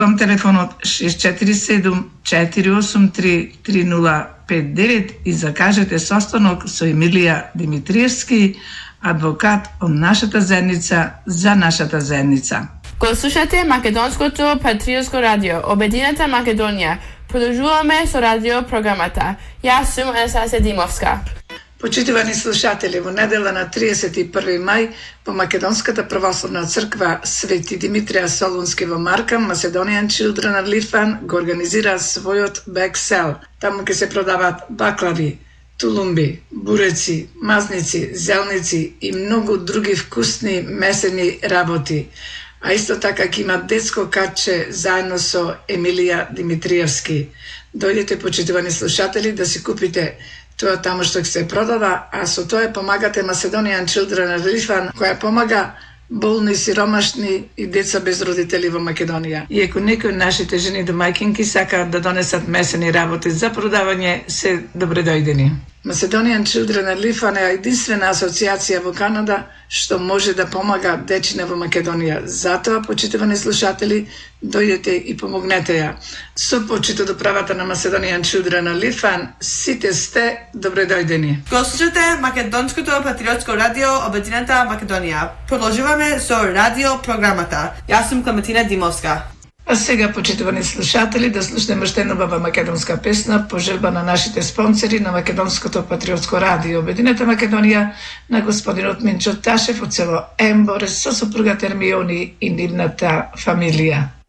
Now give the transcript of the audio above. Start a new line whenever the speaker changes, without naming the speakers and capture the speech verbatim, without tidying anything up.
Вам телефонот шест четири седум четири осум три три нула пет девет и закажете состанок со Емилија Димитриевски, адвокат од нашата заедница за нашата заедница.
Го слушате Македонското патриотско радио, Обединета Македонија. Продолжуваме со радио програмата. Јас сум Анастасија Димовска.
Почитувани слушатели, во недела на триесет и први мај по Македонската православна црква Свети Димитрија Солунски во Маркам, Macedonian Children of Litvan го организира својот бексел. Таму ќе се продават баклави, тулумби, буреци, мазници, зелници и многу други вкусни месени работи. А исто така ќе има детско катче заедно со Емилија Димитриевски. Дојдете, почитувани слушатели, да си купите тоа таму што се продава, а со тоа помагате Macedonian Children of Litvan, која помага болни, сиромашни и деца без родители во Македонија. И ако некои нашите жени домаќинки сакаат да донесат месени работи за продавање, се добре дојдени. Macedonian Children of Litvan е единствена асоциација во Канада што може да помага дечине во Македонија. Затоа, почитувани слушатели, дојдете и помогнете ја. Со почитот до правата на Macedonian Children of Litvan, сите сте добре дојдени.
Го слушате Македонското патриотско радио Обединета Македонија. Продолжуваме со радио програмата. Јас сум Клементина Димовска.
А сега, почитувани слушатели, да слушнеме уште една убава македонска песна по желба на нашите спонсори на Македонското патриотско радио Обединета Македонија, на господинот Минчо Ташев од село Ембор со сопруга Термиони и нивната фамилија.